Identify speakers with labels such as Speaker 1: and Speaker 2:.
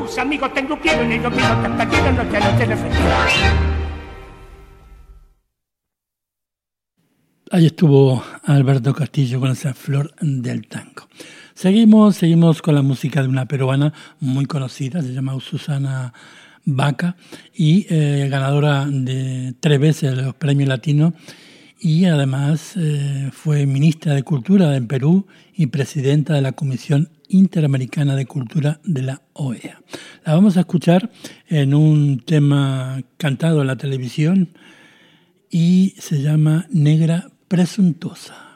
Speaker 1: tus amigos te engrupieron y los míos te perdieron, no te defendieron.
Speaker 2: Ahí estuvo Alberto Castillo con esa Flor del Tango. Seguimos con la música de una peruana muy conocida, se llama Susana Baca, y ganadora de 3 veces de los premios latinos, y además fue ministra de Cultura en Perú y presidenta de la Comisión Interamericana de Cultura de la OEA. La vamos a escuchar en un tema cantado en la televisión y se llama Negra Presuntuosa.